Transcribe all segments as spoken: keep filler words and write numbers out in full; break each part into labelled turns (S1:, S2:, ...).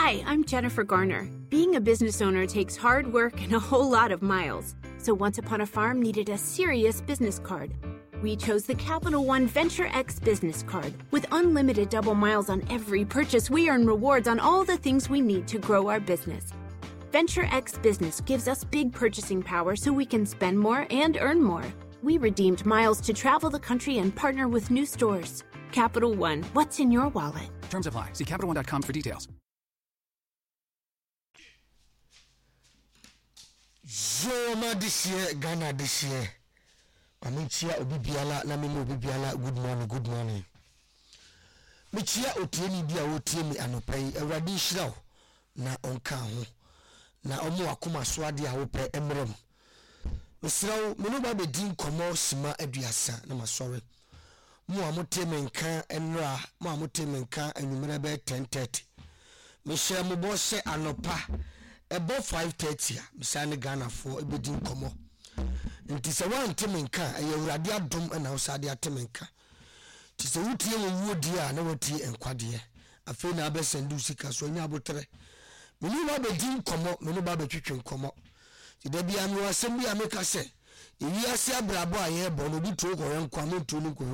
S1: Hi, I'm Jennifer Garner. Being a business owner takes hard work and a whole lot of miles. So Once Upon a Farm needed a serious business card. We chose the Capital One Venture X business card. With unlimited double miles on every purchase, we earn rewards on all the things we need to grow our business. Venture X Business gives us big purchasing power so we can spend more and earn more. We redeemed miles to travel the country and partner with new stores. Capital One, what's in your wallet?
S2: Terms apply. See Capital One dot com for details.
S3: Zoma this year, Ghana this year. Amichia Obibiala, Namino Obibiala, good morning, good morning. Michia Otieni Bia Otiemi Anopay, a radishao, na onkahu, na omo akuma swadi a ope emrem. Misrao, Minoba be din komo sima eduasa, na masore. Mu amote menka enra, mu amote menka enumerebe ten thirty. Michia Mubose Anopa. About five thirty, Misani Ghana for a bidding como. And tis a one timinka, a radia dum and outside their timinka. Tis a woody and woody, no tea and quadia. A fain abbess and Lucica, so nabotre. Minima bedin como, Minoba chicken como. Did be a new assembly, I make us say. If you are say brabo, I hear Bonobi talk or uncommon to look.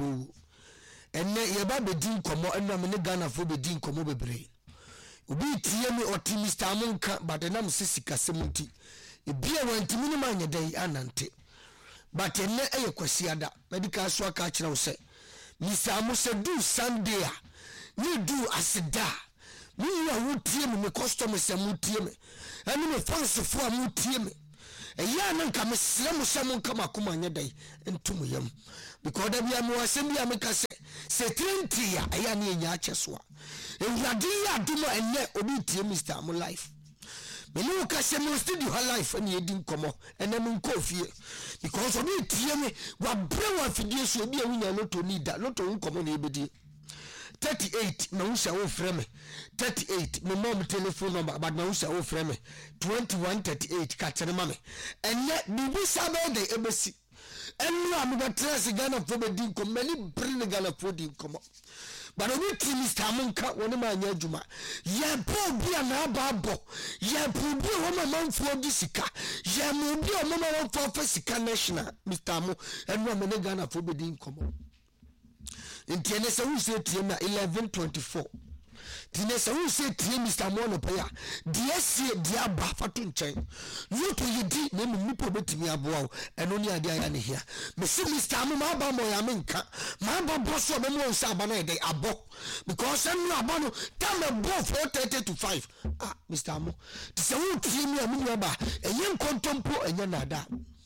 S3: And yet, your baby din como, and I'm in Ghana for bedin como bebre. Ubi tie me oti Mister Amonka but na msisi kasemuti ebia wanti minima nya dai anante but enne eye kwasi ada medical so aka kire wo se Mister Amose do Sunday a ni do asida ni ya wotie me me customers amutie me ani me fans fo amutie me eya na nka me sire mo se mo nka makoma nya dai entum yam because da bia mo asem bia me ka se se twenty ya eya na nya acheso Ewurade ya duma enne obi tie Mister Amo life. Meni wo ka se mo studio ha life ani edi nkomo enne mo nko fie. Because obi tie me wa bre wa fidie so obi awunya loto ni da loto nkomo na ebedi. thirty-eight na usa wo frɛ me. thirty-eight me mom telephone number but na usa wo frɛ me. twenty-one thirty-eight ka tere ma me. Enne bibi sabe de ebesi. Ennu amubetra se Ghana fo be di nkomo mani bre Ghana fo di nkomo. But we see Mister Amonka one man yajuma. Ya po bia na babo. Ya po bia wo man for disika. Ya mo bia mo man for fisika national Mister Amo and no man Ghana for be din komo. Intiene se we say tie na eleven twenty-four. Tine se we say tie Mister Amo no pa ya. Die sie dia ba fatu nchen. You to yidi na me nipo betimi aboa wo. Eno ni ade aya ne hia. Me see Mister Amo ma ba mo ya menka. Ma ba boso be mo nsa ba na de abo. Because enu abo no time bo four thirty to five. Ah Mister Amo. Tise we tie mi amu ba. Enye nkontompo enye nada.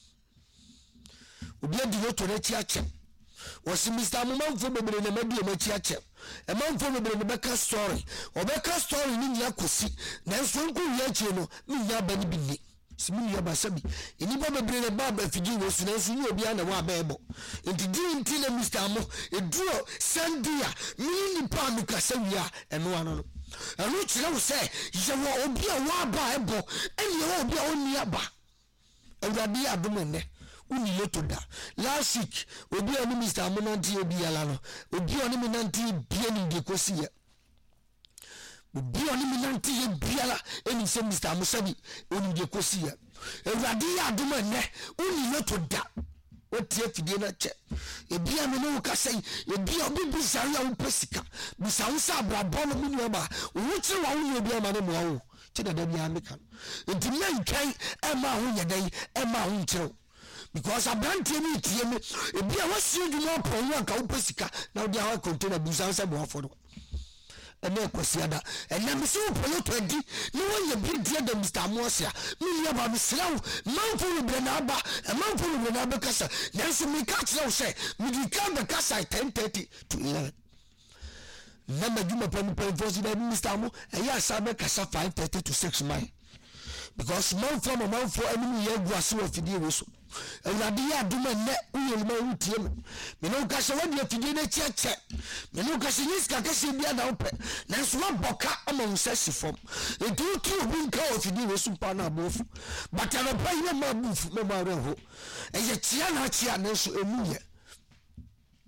S3: Obi adi yo to na chi ache. Was Mister Amo manfo bebre na madu e machi ache. E manfo bebre ne beka story. Obeka story ni nya kosi. Na nso nko wi ache no, ni nya ba ni bi ni. Simi ya ba sabi. Ini ba bebre ne ba ba fiji wo su na nso ni obi ana wa ba ebo. Enti di nti na Mister Amo e duro Sandia mi ni pa mi kasa wi a eno ano no. Anu kire wo se ye wo obi a wa ba ebo. Eni ye obi a oni aba. Ewurade adom ne. Uni yoto da last week obi oni Mister Amo nanti obi ala no obi oni mi nanti bia ni de kosi ya obi oni mi nanti ye biala eni se Mister Amo sabi oni de kosi ya Ewurade ya adom ne uni yoto da otie fidie na che ebi a me no ka sei ebi a obi bisari a wo pesika bisa wo sa brabo no mi ba wo chi wa wo obi ama ne mo wo chi da da bia me kan enti me nkai e ma ho ye dai e ma ho nchiro because a brand team tie me e bia wasi du no po wo ka wo pesika na wo dia ha container busan se bo aforo ene kwasiada ene me so polo to adi no wo ye bi dia da Mister Amo sia me ya ba me sraw manfo no bre na aba manfo no bre na aba kasa na so me ka kira wo se me di ka be kasa ten thirty to eleven na ma duma pan pan voice da Mister Amo e ya sa be kasa five thirty to six mile because manfo no manfo enu ye gu ase wo fidie wo so Ewurade ya duma ne uyelma wutie me me no ka se wadi afidie na cheche me no ka se yiska ka se bia da ope na so boka ama unsasi fom etu tu obi nka ofidie we sumpa na abofu but ana pa ina ma bufu me ma reho eye tia na tia na so emuye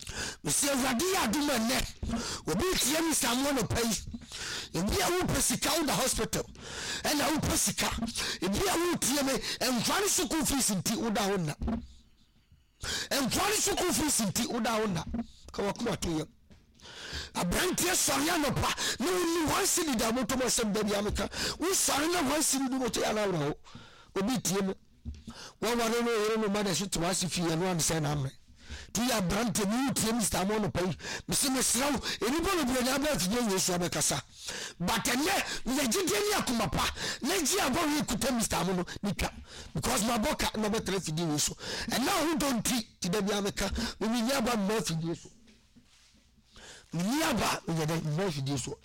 S3: me say awurade ya adoma ne obi tie Mister Amu no pai ebi a wo pesika wo da hospital and a wo pesika ebi a wo tie me enfane school fees nti wo da ho na enfane school fees nti wo da ho na ka wakuma to yam abrantie sori anopa no ni one city da moto mo sem da bia meka wo sori na one city du moto ya na wo obi tie me wo wa no no no ma da shi to wasi fi ya no an say na amre ti ya brante ni tie Mister Amu no pai me se me sraw eni bo no bia ba fi ye Yesu abekasa but ene ye gide ni akuma pa na ji abo wi kuta Mister Amu no nika because my boka no betre fi di Yesu and now who don't ti da bia meka me ni ya ba ma fi di Yesu Niaba we dey invest this so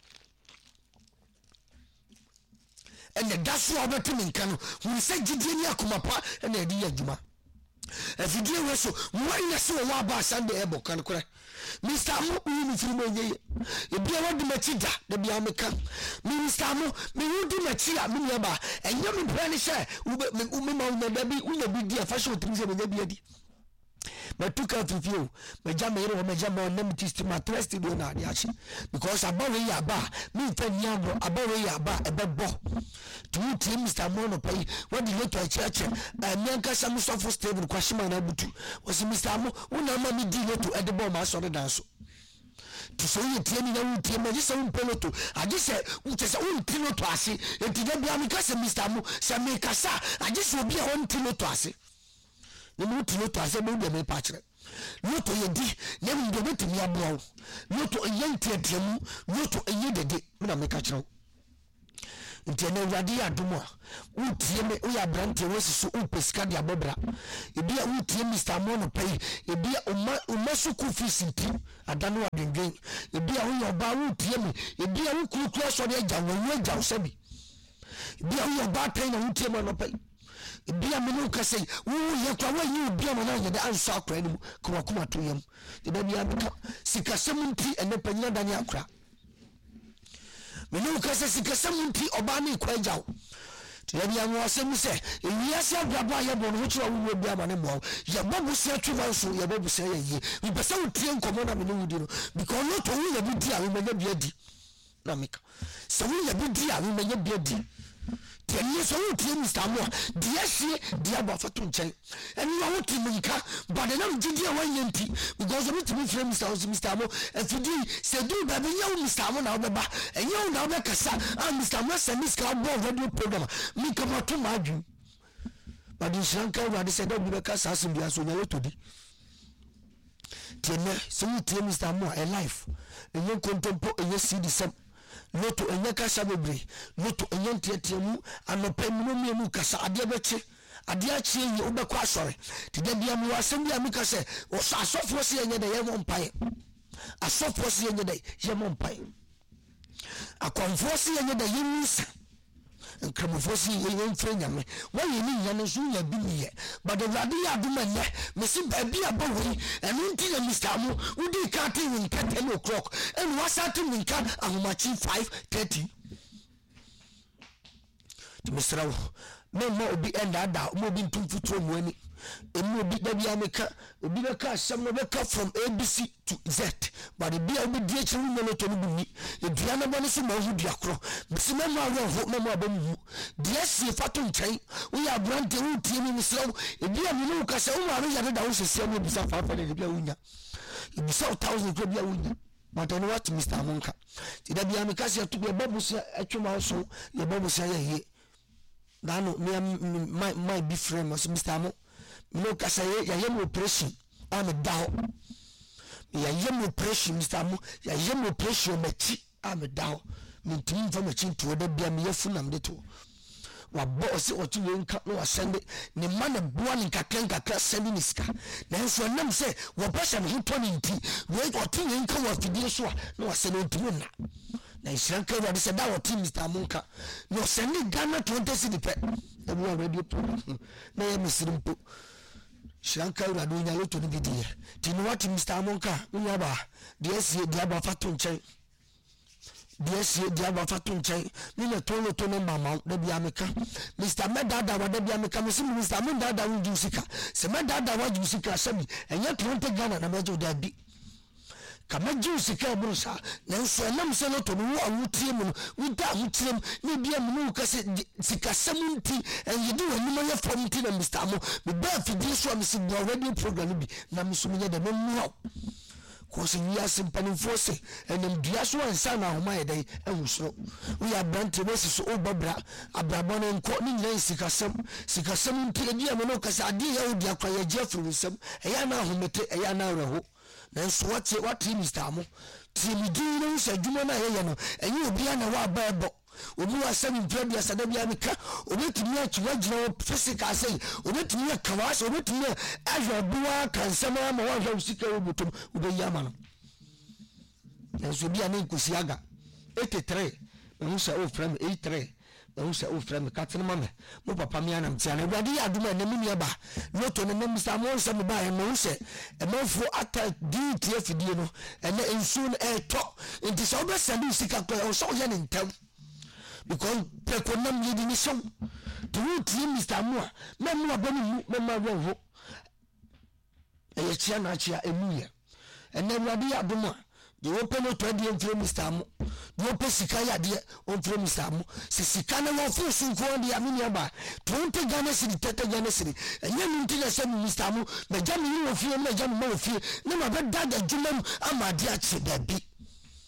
S3: and the that's what about me kan we say gidie ni akoma pa and e di adwuma afidie we so when you say wa ba Sunday ebo kan kore Mister Amu we ni firimo nye e bia wodi machi da da bia meka Mister Amu me wodi machi a me niaba enye me plan she u me ma una da bi una bi dia fashion trinse me bi adi matuka fifio mejama yero mejama na mtisti matrest do na adiachi because abawe ya ba mi tani agro abawe ya ba ebebo to uti Mister Amu no pai wadi leto church eh nyanka samu sofo stable kwashima na butu wasi Mister Amu una ma mi di leto edebo ma so da so to so ye tie ni na uti ma jisa un peloto ajise utese un piloto ase enti da bia mi ka se Mister Amu se me kasa ajise obi a on piloto ase ne mu tino to ase mu de me pa kire loto ye di ne mu de betimi abro loto ye ntiatiamu loto ye dede me na me ka kire nti ne wadi adomo utie me o ya brante wesi so upesika de abobra ebi a utie Mister Amu no pai ebi a uma uma so ku fees nti adano adwengen ebi a wo ba utie me ebi a wo kuku so de agya wo agya wo sabi ebi a wo ba tan na utie me no pai bia me no kase wo ye kwa wa yi bia mo na ye da anso akra ni ko kuma to yam de da bia bika sikasem nti ene panya da ni akra me no kase sikasem nti oba ni kwa jaw de bia mo asem se ewi ase abrabo ye bo no chira wo bia ma ne mo ye bobu se atwa so ye bobu se ye ye we be se wo tie nkomo na me no wudi no because no to wo ye bi di a we menya bia di na meka se wo ye bi di a we menya bia di tell so uti Mister Amu dia sie dia ba fatu nchen eni wa uti minka but na mjidi ya wanye nti because uti mi frame Mister Mister Amu efidi se do ba be yawo Mister Amu na obeba enye na obe kasa ah Mister Amu se miska bo radio program mi kama to maju but in shanka wa de se do be kasa asim bia so nyawo todi tene so uti Mister Amu a life enye kontempo enye C D seven loto enye kasa bebre loto enye ntiatiamu anopa mu no mu kasa ade beche ade achi yi obekwa asore ti da bia mu asem bia mu kasa o asofo se enye da ye mo mpae asofo se enye da ye mo mpae akonfo se enye da ye musa nkramofo se ye mfre nyame wa ye ni nya no so nya bi niye but the radi ya duma ne me si ba bia ba wo enu nti na Mister Amu udi ka ti win ka ten o'clock and wasati win ka ahomachi five thirty to Mister Amu me mo obi enda da mo bi ntumfutu mo ani emu obi da bia meka obi be ka asem no be ka from A B C to Z but the bia obi die chiru no to no bi edua na bone so ma hu dia kro bisi me ma wo ho me ma ba mu dia sie fatu nchen wo ya brande wo tie mi Mister Amu ebia mi no ka se wo ma ro ya da wo sese mo bisa fa fa de bia wunya bisa one thousand kro bia wunya but no what Mister Amu nka ti da bia meka se to bia babu se atwuma so ye babu se ye ye dano me my my be friend was Mister Amu no kasa ye ya yem operation am dawo ya yem operation Mister Amu ya yem operation machi am dawo me tin for machi to da bia me yafunam de to wa boss o ti nka no wa sende ne man boa ni kakran kakra sende ni ska na nso nam se wo pasha me to ni nti we o ti nka wa fidie so na wa sende ntimo na na isranka wa de se da wo ti Mister Amu nka no sende Ghana twenty cedi pe da bo radio program na ya misirimpo shanka ura do nya loto ni bidiye ti no what Mister Amu nka nya ba de sie de aba fatu nchen de sie de aba fatu nchen ni le to loto no mama da bia meka Mister Medada wa da bia meka mo Mister Amu dada wo jusika se Medada wa jusika sabi enye twenty Ghana na mejo da bi kama juice ka brusa nanso enam se no to no wo awutie mu no wida awutiem ne bia mu no kase sikasamunti enyidu animo ye fomti na Mister Amo me ba fidie so am si already program bi na me so me de no mu kosi wi asimpani force enem dua so ansa na homa ye dai ehusro we abrante we so obabra abrabon enko ni nyina sikasem sikasem nti edi am no kase ade ye odi akwa ye jefru nsem eya na homete eya na reho na so wate wate Mister Amo ti mi di no se dwuma na ye ye no enye obi na wa ba ebo obi wa sami brand ya sada bia meka obetumi achiwa gina physical say obetumi akawas obetumi ajo buwa kansama ma wa hwa sika obutum obeyi ama no enso bia na nkosi aga eighty-three me say o frame eighty-three me say o frame katene mame mo papa me anam tia na bia ya aduma na mimi aba no to na Mister Amo se me ba e mo say e manfo ata D T F die no ene enso e to enti so be send sika ko o so ye ne ntam because prekonam yedi ni som to uti Mister Amo me mo abani mu me ma wo e ye chia na chia emuye ene awade adoma de open no to de mfre Mister Amo de open sika ya de mfre Mister Amo se sika na wo fu sunko de amini aba twenty Ghana cedi thirty Ghana cedi enye mi ntina se Mister Amo me jam ni wo fie me jam mo fie na ma be dada jumam ama de ache da bi